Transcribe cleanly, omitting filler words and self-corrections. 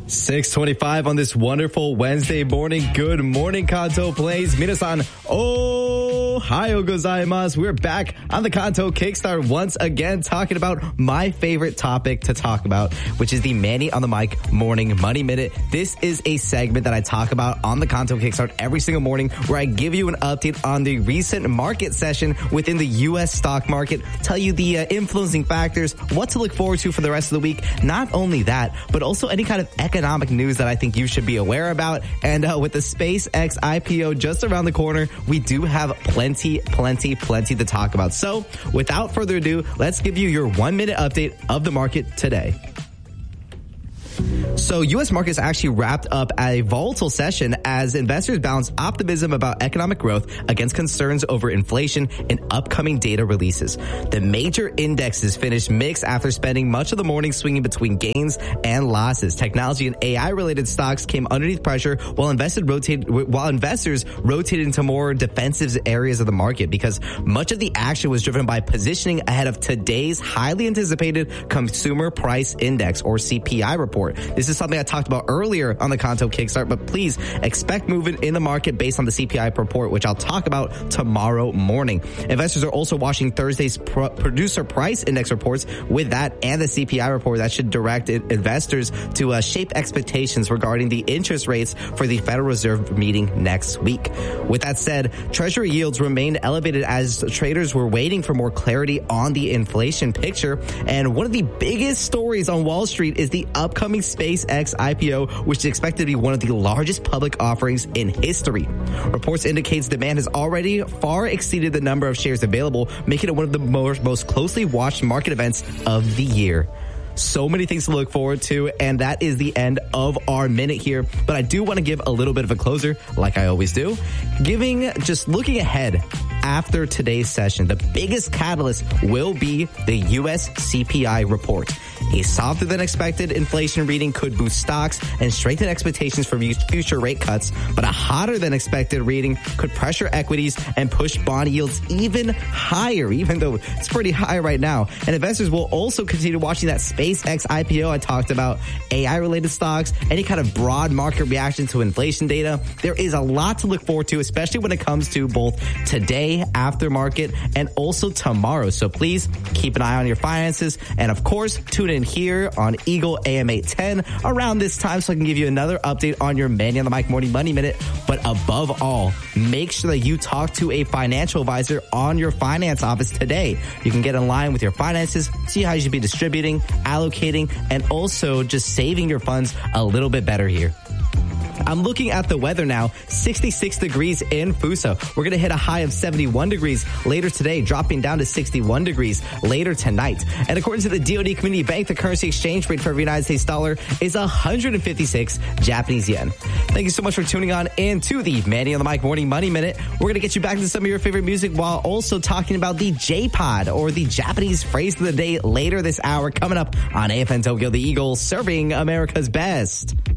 6:25 on this wonderful Wednesday morning. Good morning, Kanto Plays. Minasan, ohayo gozaimasu. We're back on the Kanto Kickstart once again, talking about my favorite topic to talk about, which is the Manny on the Mic Morning Money Minute. This is a segment that I talk about on the Kanto Kickstart every single morning, where I give you an update on the recent market session within the U.S. stock market, tell you the influencing factors, what to look forward to for the rest of the week. Not only that, but also any kind of economic news that I think you should be aware about. And with the SpaceX IPO just around the corner, we do have plenty to talk about. So without further ado, let's give you your 1 minute update of the market today. So U.S. markets actually wrapped up a volatile session as investors balanced optimism about economic growth against concerns over inflation and upcoming data releases. The major indexes finished mixed after spending much of the morning swinging between gains and losses. Technology and AI-related stocks came underneath pressure while investors rotated into more defensive areas of the market, because much of the action was driven by positioning ahead of today's highly anticipated Consumer Price Index, or CPI, report. This is something I talked about earlier on the Kanto Kickstart, but please expect movement in the market based on the CPI report, which I'll talk about tomorrow morning. Investors are also watching Thursday's Producer Price Index reports. With that and the CPI report, that should direct investors to shape expectations regarding the interest rates for the Federal Reserve meeting next week. With that said, Treasury yields remained elevated as traders were waiting for more clarity on the inflation picture. And one of the biggest stories on Wall Street is the upcoming SpaceX IPO, which is expected to be one of the largest public offerings in history. Reports indicates demand has already far exceeded the number of shares available, making it one of the most closely watched market events of the year. So many things to look forward to, and that is the end of our minute here. But I do want to give a little bit of a closer, like I always do, looking ahead. After today's session, the biggest catalyst will be the U.S. CPI report. A softer than expected inflation reading could boost stocks and strengthen expectations for future rate cuts, but a hotter than expected reading could pressure equities and push bond yields even higher, even though it's pretty high right now. And investors will also continue watching that SpaceX IPO I talked about, AI-related stocks, any kind of broad market reaction to inflation data. There is a lot to look forward to, especially when it comes to both today, after market, and also tomorrow. So please keep an eye on your finances, and of course, tune in here on Eagle AM 810 around this time so I can give you another update on your Manny on the Mic Morning Money Minute. But above all, make sure that you talk to a financial advisor on your finance office today. You can get in line with your finances, see how you should be distributing, allocating, and also just saving your funds a little bit better here. I'm looking at the weather now, 66 degrees in Fuso. We're going to hit a high of 71 degrees later today, dropping down to 61 degrees later tonight. And according to the DoD Community Bank, the currency exchange rate for every United States dollar is 156 Japanese yen. Thank you so much for tuning on into the Manny on the Mic Morning Money Minute. We're going to get you back into some of your favorite music while also talking about the J-Pod, or the Japanese phrase of the day, later this hour, coming up on AFN Tokyo, the Eagle, serving America's best.